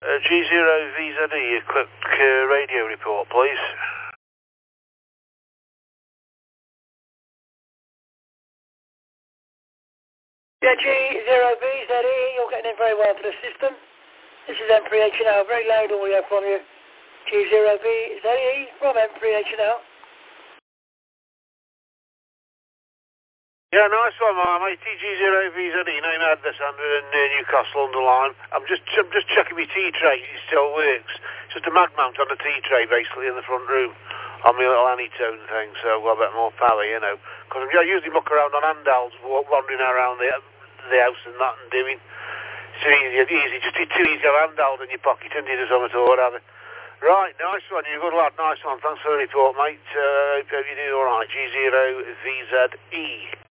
G0VZE, a quick radio report, please. Yeah, G0VZE, you're getting in very well to the system. This is M3HNL, very loud audio from you. G0VZE from M3HNL. Yeah, nice one, mate. TG0VZE, name address under Newcastle underline. I'm just checking my T-tray, it still works. It's just a mag mount on the T-tray, basically, in the front room. On my little Anytone thing, so I've got a bit more power, you know. Because I usually muck around on handhelds, wandering around the house and that and doing. It's easy, just too easy to have handheld in your pocket, and you do something or whatever. Right, nice one, you're a good lad, nice one. Thanks for the report, mate. Hope you do alright. G0VZE.